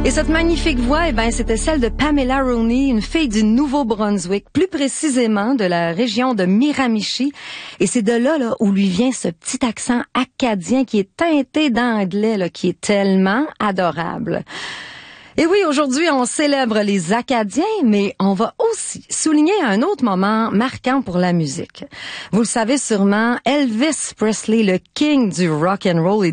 Et cette magnifique voix, c'était celle de Pamela Rooney, une fille du Nouveau-Brunswick, plus précisément de la région de Miramichi. Et c'est de là, où lui vient ce petit accent acadien qui est teinté d'anglais, qui est tellement adorable. Et oui, aujourd'hui, on célèbre les Acadiens, mais on va aussi souligner un autre moment marquant pour la musique. Vous le savez sûrement, Elvis Presley, le king du rock and roll, est